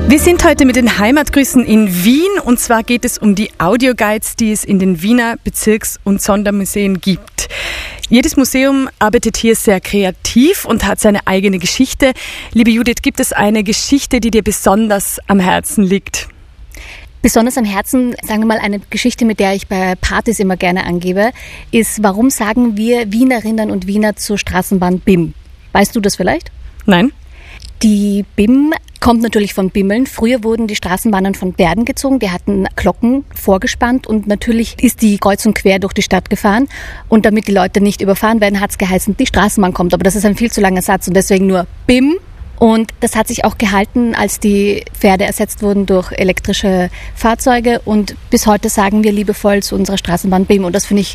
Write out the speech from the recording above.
Wir sind heute mit den Heimatgrüßen in Wien und zwar geht es um die Audioguides, die es in den Wiener Bezirks- und Sondermuseen gibt. Jedes Museum arbeitet hier sehr kreativ und hat seine eigene Geschichte. Liebe Judith, gibt es eine Geschichte, die dir besonders am Herzen liegt? Besonders am Herzen, sagen wir mal, eine Geschichte, mit der ich bei Partys immer gerne angebe, ist, warum sagen wir Wienerinnen und Wiener zur Straßenbahn BIM? Weißt du das vielleicht? Nein. Die BIM kommt natürlich von Bimmeln. Früher wurden die Straßenbahnen von Pferden gezogen, die hatten Glocken vorgespannt und natürlich ist die kreuz und quer durch die Stadt gefahren. Und damit die Leute nicht überfahren werden, hat es geheißen, die Straßenbahn kommt. Aber das ist ein viel zu langer Satz und deswegen nur BIM. Und das hat sich auch gehalten, als die Pferde ersetzt wurden durch elektrische Fahrzeuge. Und bis heute sagen wir liebevoll zu unserer Straßenbahn BIM. Und das finde ich